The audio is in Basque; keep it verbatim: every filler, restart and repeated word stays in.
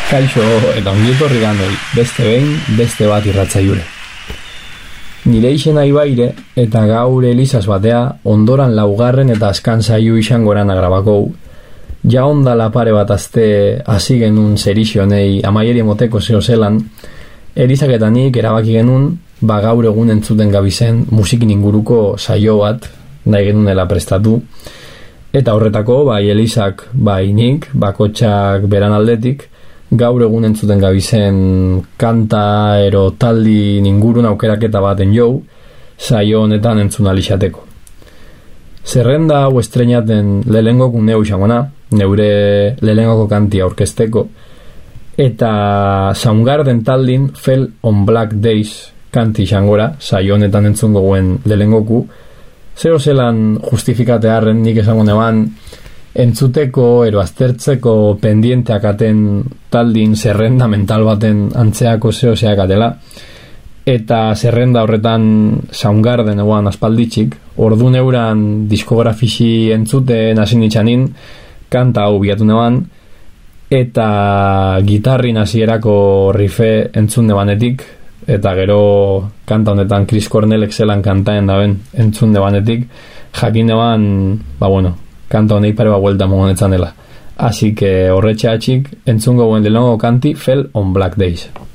Kaixo eta ongietorri ganoi, beste behin, beste bat irratzaiure. Nire izena Ibaire eta gaur Elizaz batea ondoran laugarren eta askan saio izangoran agrabakou. Ja ondala pare bat azte hasi genuen zerixionei amaieri emoteko zeo zelan, Elizak eta nik erabaki genuen ba gaur egun entzuten gabizen musikin inguruko saio bat nahi genuela prestatu. Eta horretako, bai Elizak, bai nik, bakotxak beran aldetik, gaur egun entzuten gabizen kanta ero taldi ingurun aukeraketa baten jou, saio honetan entzun alixateko. Zerrenda hau estrenaten lehenengoko neu izangona, neure lehenengoko kantia aurkezteko, eta Soundgarden taldin Fell on Black Days kanti izangora, saio honetan entzun gogoen lehenengoku, zero zelan justifikatearen nik esango neban, entzuteko ero aztertzeko pendienteak aten taldin zerrenda mental baten antzeako zehozeak atela, eta zerrenda horretan Soundgarden eguan aspalditxik, ordu neuran diskografisi entzuten hasi nitzanin, kanta hau biatu neban, eta gitarrin hasierako rife entzun nebanetik, eta gero kanta honetan Chris Cornellek zelan kantaen daben entzun nebanetik, jakin neban, ba bueno, kanta honei pare bat buelta mogonetzan dela. Así que horretxe atxik entzungo guen lehenengo kanti Fell on Black Days.